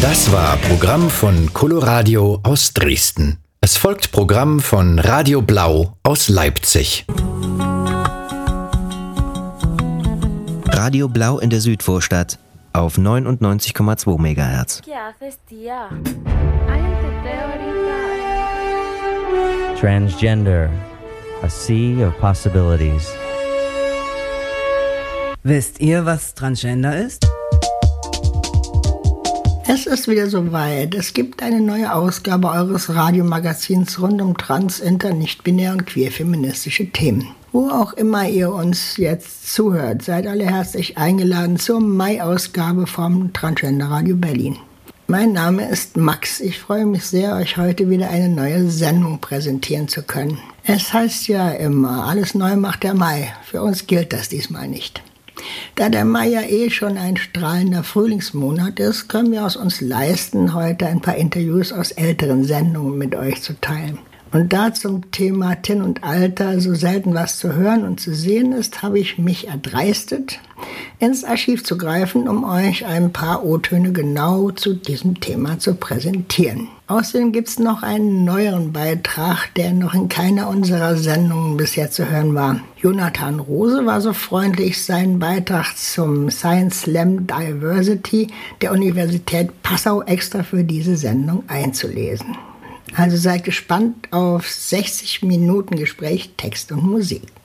Das war Programm von Coloradio aus Dresden. Es folgt Programm von Radio Blau aus Leipzig. Radio Blau in der Südvorstadt auf 99,2 MHz. Transgender, a sea of possibilities. Wisst ihr, was Transgender ist? Es ist wieder soweit. Es gibt eine neue Ausgabe eures Radiomagazins rund um trans-, inter-, nicht-binär und queer-feministische Themen. Wo auch immer ihr uns jetzt zuhört, seid alle herzlich eingeladen zur Mai-Ausgabe vom Transgender Radio Berlin. Mein Name ist Max. Ich freue mich sehr, euch heute wieder eine neue Sendung präsentieren zu können. Es heißt ja immer, alles neu macht der Mai. Für uns gilt das diesmal nicht. Da der Mai ja schon ein strahlender Frühlingsmonat ist, können wir es uns leisten, heute ein paar Interviews aus älteren Sendungen mit euch zu teilen. Und da zum Thema Tin und Alter so selten was zu hören und zu sehen ist, habe ich mich erdreistet, ins Archiv zu greifen, um euch ein paar O-Töne genau zu diesem Thema zu präsentieren. Außerdem gibt es noch einen neueren Beitrag, der noch in keiner unserer Sendungen bisher zu hören war. Jonathan Rose war so freundlich, seinen Beitrag zum Science Slam Diversity der Universität Passau extra für diese Sendung einzulesen. Also seid gespannt auf 60 Minuten Gespräch, Text und Musik.